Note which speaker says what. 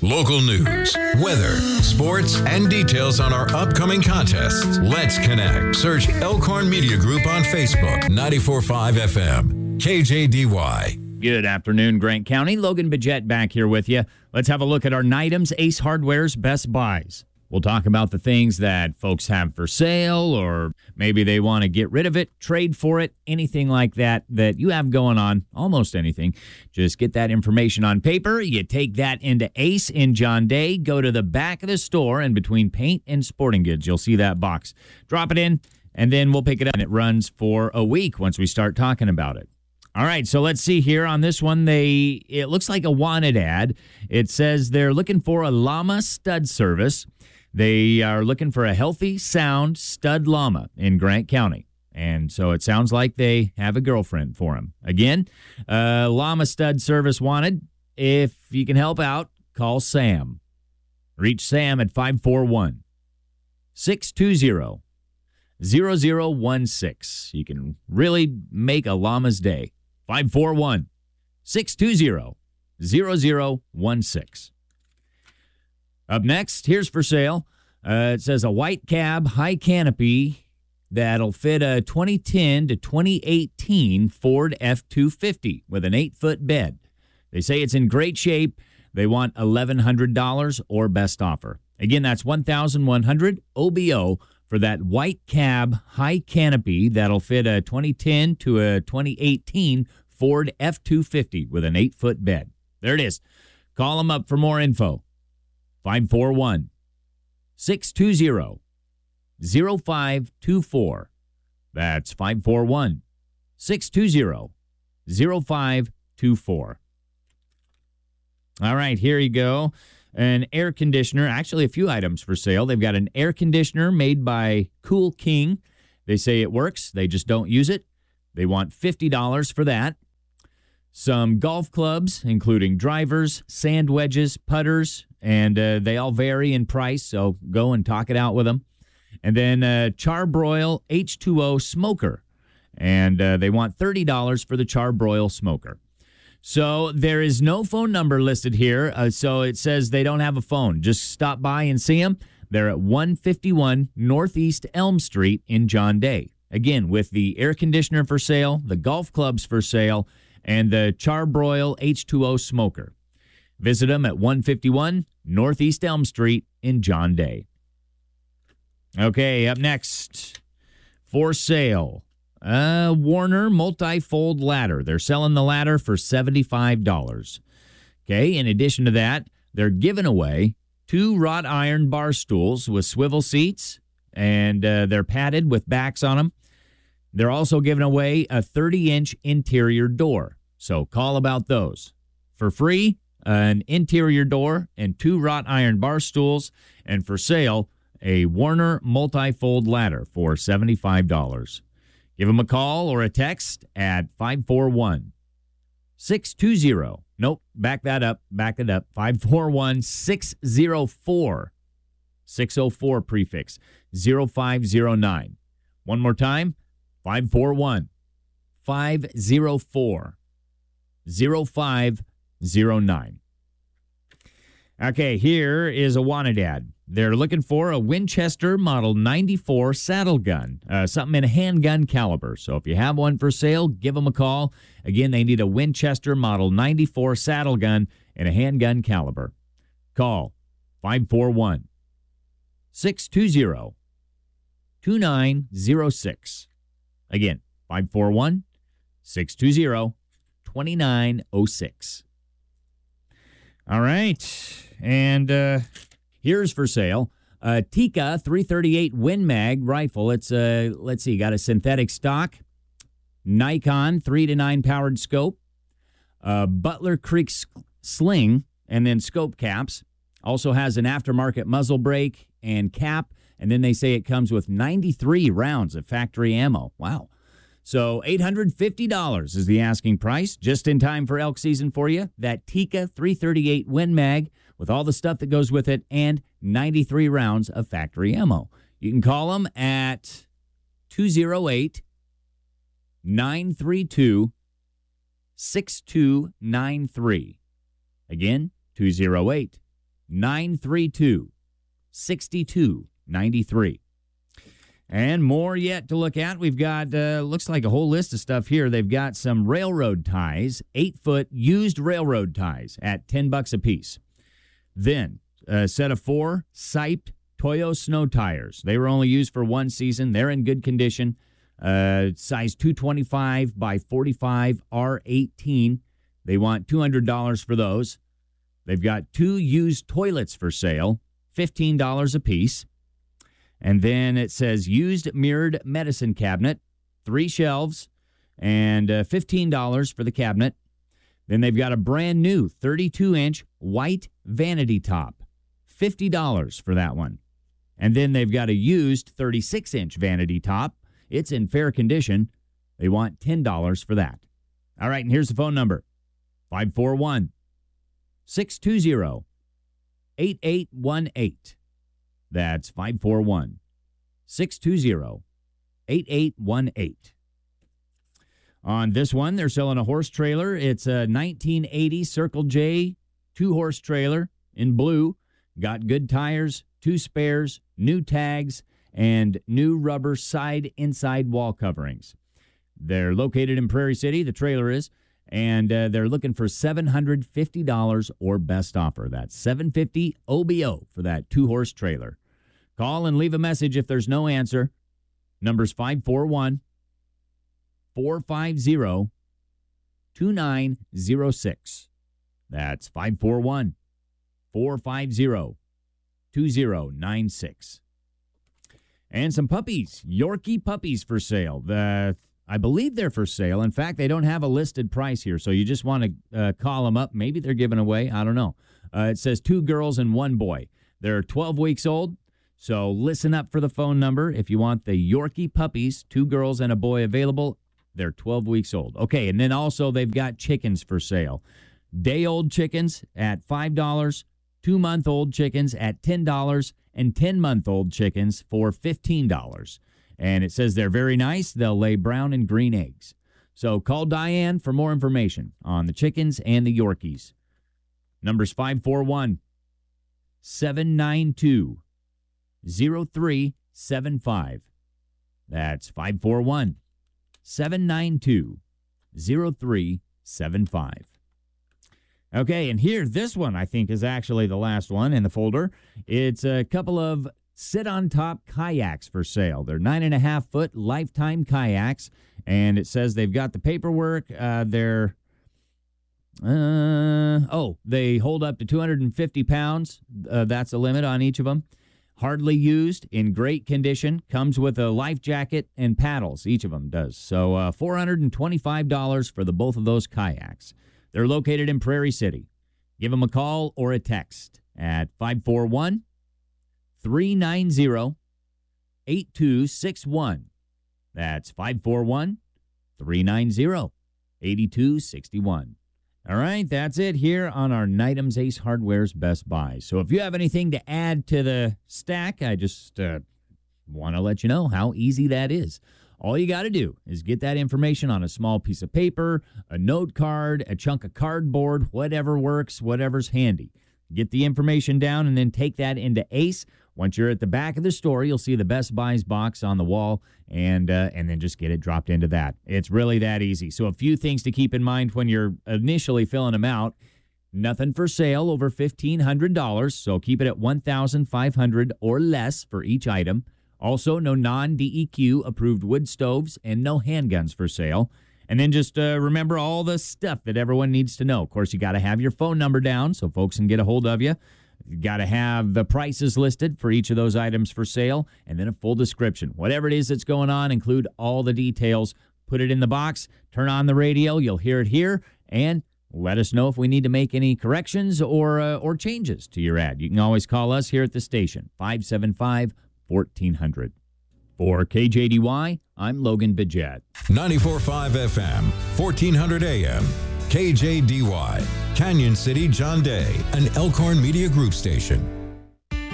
Speaker 1: local news, weather, sports, and details on our upcoming contests. Let's connect. Search Elkhorn Media Group on Facebook, 94.5 FM, KJDY.
Speaker 2: Good afternoon, Grant County. Logan Bajette back here with you. Let's have a look at our NITEM's Ace Hardware's Best Buys. We'll talk about the things that folks have for sale, or maybe they want to get rid of it, trade for it, anything like that you have going on, almost anything. Just get that information on paper. You take that into Ace in John Day, go to the back of the store, and between paint and sporting goods, you'll see that box. Drop it in, and then we'll pick it up, and it runs for a week once we start talking about it. All right, so let's see here on this one. It looks like a wanted ad. It says they're looking for a llama stud service. They are looking for a healthy, sound stud llama in Grant County. And so it sounds like they have a girlfriend for him. Again, llama stud service wanted. If you can help out, call Sam. Reach Sam at 541-620-0016. You can really make a llama's day. 541-620-0016. Up next, here's for sale. It says a white cab, high canopy that'll fit a 2010 to 2018 Ford F-250 with an 8-foot bed. They say it's in great shape. They want $1,100 or best offer. Again, that's $1,100 OBO for that white cab, high canopy that'll fit a 2010 to a 2018 Ford F-250 with an 8-foot bed. There it is. Call them up for more info. 541-620-0524. That's 541-620-0524. All right, here you go. An air conditioner, actually a few items for sale. They've got an air conditioner made by Cool King. They say it works. They just don't use it. They want $50 for that. Some golf clubs, including drivers, sand wedges, putters, and they all vary in price, so go and talk it out with them. And then Charbroil H2O smoker, and they want $30 for the Charbroil smoker. So there is no phone number listed here, so it says they don't have a phone. Just stop by and see them. They're at 151 Northeast Elm Street in John Day. Again, with the air conditioner for sale, the golf clubs for sale, and the Charbroil H2O smoker. Visit them at 151 Northeast Elm Street in John Day. Okay, up next, for sale, Warner multi-fold ladder. They're selling the ladder for $75. Okay, in addition to that, they're giving away 2 wrought iron bar stools with swivel seats, and they're padded with backs on them. They're also giving away a 30-inch interior door. So call about those. For free, an interior door and 2 wrought iron bar stools. And for sale, a Warner multi-fold ladder for $75. Give them a call or a text at 541-620. Nope, back it up. 541-604. 604 prefix, 0509. One more time, 541-504-0509. Okay, here is a wanted ad. They're looking for a Winchester Model 94 saddle gun, something in a handgun caliber. So if you have one for sale, give them a call. Again, they need a Winchester Model 94 saddle gun in a handgun caliber. Call 541-620-2906. Again, 541-620-2906. All right, and here's for sale a Tikka 338 Win Mag rifle. It's let's see, got a synthetic stock, Nikon 3-9 powered scope, Butler Creek sling, and then scope caps. Also has an aftermarket muzzle brake and cap, and then they say it comes with 93 rounds of factory ammo. Wow. So $850 is the asking price, just in time for elk season for you. That Tikka 338 Win Mag with all the stuff that goes with it and 93 rounds of factory ammo. You can call them at 208-932-6293. Again, 208 932-6293. And more yet to look at. We've got, looks like a whole list of stuff here. They've got some railroad ties, 8-foot used railroad ties at $10 a piece. Then a set of 4 Siped Toyo snow tires. They were only used for one season. They're in good condition. Size 225 by 45 R18. They want $200 for those. They've got 2 used toilets for sale, $15 a piece. And then it says used mirrored medicine cabinet, 3 shelves, and $15 for the cabinet. Then they've got a brand new 32-inch white vanity top, $50 for that one. And then they've got a used 36-inch vanity top. It's in fair condition. They want $10 for that. All right, and here's the phone number, 541-620-8818. That's 541-620-8818. On this one, they're selling a horse trailer. It's a 1980 Circle J 2-horse trailer in blue. Got good tires, 2 spares, new tags, and new rubber inside wall coverings. They're located in Prairie City, the trailer is, and they're looking for $750 or best offer. That's $750 OBO for that 2-horse trailer. Call and leave a message if there's no answer. Number's 541-450-2906. That's 541-450-2906. And some puppies, Yorkie puppies for sale. I believe they're for sale. In fact, they don't have a listed price here, so you just want to call them up. Maybe they're giving away. I don't know. It says 2 girls and 1 boy. They're 12 weeks old, so listen up for the phone number. If you want the Yorkie puppies, 2 girls and a boy available, they're 12 weeks old. Okay, and then also they've got chickens for sale. Day-old chickens at $5, 2-month-old chickens at $10, and 10-month-old chickens for $15. And it says they're very nice. They'll lay brown and green eggs. So call Diane for more information on the chickens and the Yorkies. Number's 541-792-0375. That's 541-792-0375. Okay, and here, this one I think is actually the last one in the folder. It's a couple of sit-on-top kayaks for sale. They're 9.5-foot lifetime kayaks, and it says they've got the paperwork. They hold up to 250 pounds. That's a limit on each of them. Hardly used, in great condition. Comes with a life jacket and paddles. Each of them does. So $425 for the both of those kayaks. They're located in Prairie City. Give them a call or a text at 541-390-8261. That's 541-390-8261. All right, that's it here on our Nightham's Ace Hardware's Best Buy. So if you have anything to add to the stack, I just want to let you know how easy that is. All you got to do is get that information on a small piece of paper, a note card, a chunk of cardboard, whatever works, whatever's handy. Get the information down and then take that into Ace. Once you're at the back of the store, you'll see the Best Buys box on the wall, and then just get it dropped into that. It's really that easy. So a few things to keep in mind when you're initially filling them out. Nothing for sale over $1,500, so keep it at $1,500 or less for each item. Also, no non-DEQ approved wood stoves and no handguns for sale. And then just remember all the stuff that everyone needs to know. Of course, you got to have your phone number down so folks can get a hold of you. You got to have the prices listed for each of those items for sale, and then a full description. Whatever it is that's going on, include all the details. Put it in the box, turn on the radio, you'll hear it here, and let us know if we need to make any corrections or changes to your ad. You can always call us here at the station, 575-1400. For KJDY, I'm Logan Bidget.
Speaker 1: 94.5 FM, 1400 AM, KJDY, Canyon City, John Day, an Elkhorn Media Group station.